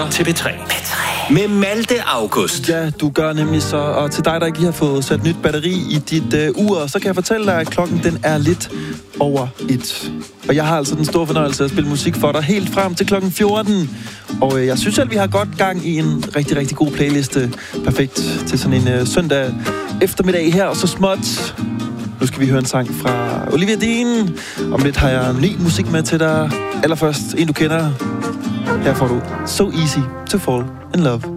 lytter til P3. Med Malte August. Ja, du gør nemlig så. Og til dig, der ikke lige har fået sat nyt batteri i dit ur, så kan jeg fortælle dig, at klokken den er lidt over 1. Og jeg har altså den store fornøjelse at spille musik for dig helt frem til klokken 14. Og jeg synes selv, vi har godt gang i en rigtig, rigtig god playliste. Perfekt til sådan en søndag eftermiddag her, og så småt. Nu skal vi høre en sang fra Olivia Dean. Om lidt har jeg ny musik med til dig. Allerførst en, du kender. Her får du So Easy to Fall in Love.